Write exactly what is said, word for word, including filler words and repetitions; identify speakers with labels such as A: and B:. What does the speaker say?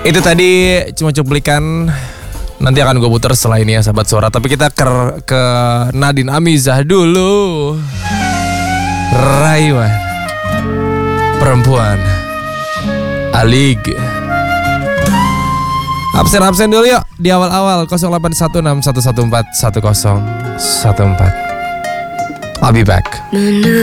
A: Itu tadi cuma cuplikan. Nanti akan gue putar setelah ini ya sahabat suara. Tapi kita ke, ke Nadine Amizah dulu. Rayuan perempuan Alig. Absen-absen dulu yuk di awal-awal. nol delapan satu enam satu satu empat satu nol satu empat. I'll be back.